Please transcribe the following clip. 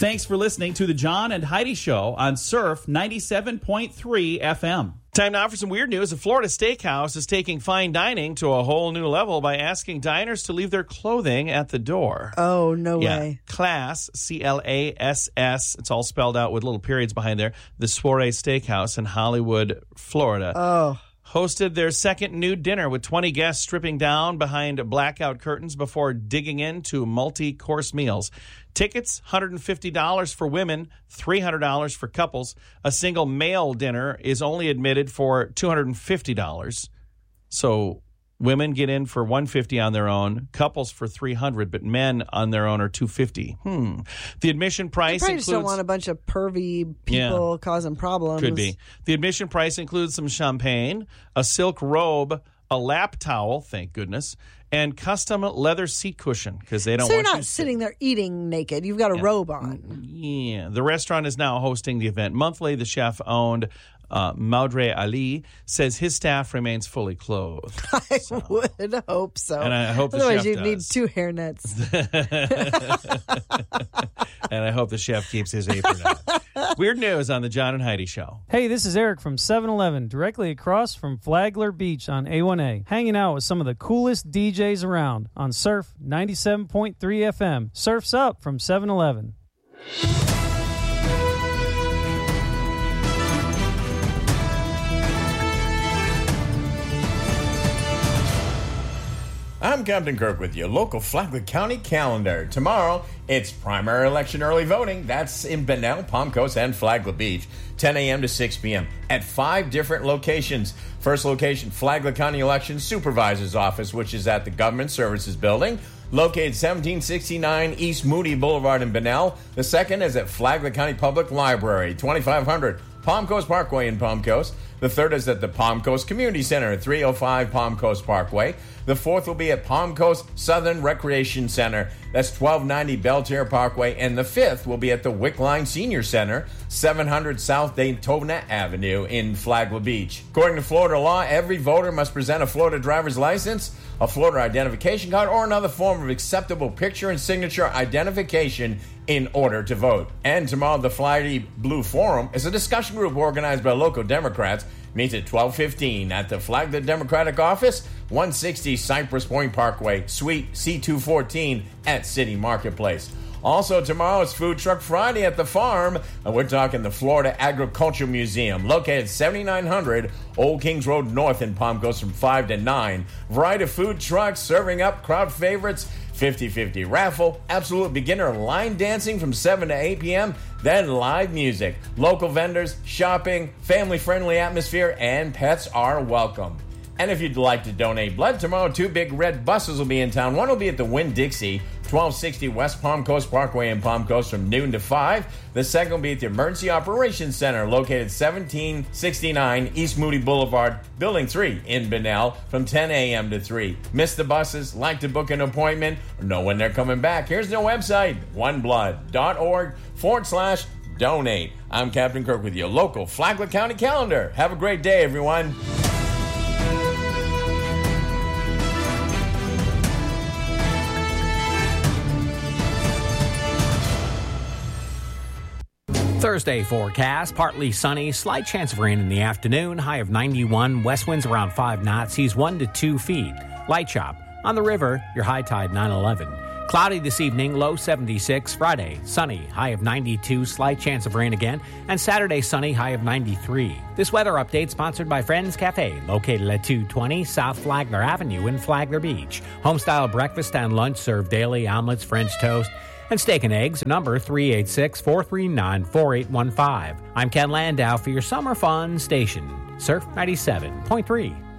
Thanks for listening to the John and Heidi Show on Surf 97.3 FM. Time now for some weird news. A Florida steakhouse is taking fine dining to a whole new level by asking diners to leave their clothing at the door. Oh, no way. Class, C-L-A-S-S, it's all spelled out with little periods behind there, the Soiree Steakhouse in Hollywood, Florida. Oh. Hosted their second nude dinner with 20 guests stripping down behind blackout curtains before digging into multi-course meals. Tickets, $150 for women, $300 for couples. A single male dinner is only admitted for $250. So women get in for $150 on their own, couples for $300, but men on their own are $250. The admission price probably includes... just don't want a bunch of pervy people causing problems. Could be. The admission price includes some champagne, a silk robe, a lap towel, thank goodness, and custom leather seat cushion because they don't so want you're not sitting there eating naked. You've got a robe on. Yeah. The restaurant is now hosting the event monthly. The chef-owned Maudre Ali says his staff remains fully clothed. I would hope so. And I hope the Otherwise chef you'd does. need two hairnets. And I hope the chef keeps his apron on. Weird news on the John and Heidi Show. Hey, this is Eric from 7-Eleven, directly across from Flagler Beach on A1A, hanging out with some of the coolest DJs around on Surf 97.3 FM. Surf's up from 7-Eleven. I'm Captain Kirk with your local Flagler County calendar. Tomorrow, it's primary election early voting. That's in Bunnell, Palm Coast, and Flagler Beach, 10 a.m. to 6 p.m. at 5 different locations. First location, Flagler County Election Supervisor's Office, which is at the Government Services Building, located 1769 East Moody Boulevard in Bunnell. The second is at Flagler County Public Library, 2500 Palm Coast Parkway in Palm Coast. The third is at the Palm Coast Community Center at 305 Palm Coast Parkway. The fourth will be at Palm Coast Southern Recreation Center. That's 1290 Belterre Parkway. And the fifth will be at the Wickline Senior Center, 700 South Daytona Avenue in Flagler Beach. According to Florida law, every voter must present a Florida driver's license, a Florida identification card, or another form of acceptable picture and signature identification in order to vote. And tomorrow, the Flighty Blue Forum is a discussion group organized by local Democrats. Meets at 12:15 at the Flagler Democratic Office, 160 Cypress Point Parkway, Suite C214 at City Marketplace. Also tomorrow is Food Truck Friday at the farm, and we're talking the Florida Agricultural Museum, located 7900 Old Kings Road North in Palm Coast from 5 to 9. Variety of food trucks serving up crowd favorites, 50-50 raffle, absolute beginner line dancing from 7 to 8 p.m., then live music, local vendors, shopping, family-friendly atmosphere, and pets are welcome. And if you'd like to donate blood, tomorrow 2 big red buses will be in town. One will be at the Winn-Dixie, 1260 West Palm Coast Parkway in Palm Coast from noon to 5. The second will be at the Emergency Operations Center, located 1769 East Moody Boulevard, Building 3 in Bunnell from 10 a.m. to 3. Miss the buses, like to book an appointment, or know when they're coming back? Here's their website, oneblood.org/donate. I'm Captain Kirk with your local Flagler County calendar. Have a great day, everyone. Thursday forecast, partly sunny, slight chance of rain in the afternoon, high of 91, west winds around 5 knots, seas 1 to 2 feet. Light chop. On the river, your high tide 9-11. Cloudy this evening, low 76. Friday, sunny, high of 92, slight chance of rain again. And Saturday, sunny, high of 93. This weather update sponsored by Friends Cafe, located at 220 South Flagler Avenue in Flagler Beach. Homestyle breakfast and lunch served daily, omelets, French toast, and steak and eggs, number 386-439-4815. I'm Ken Landau for your summer fun station, Surf 97.3.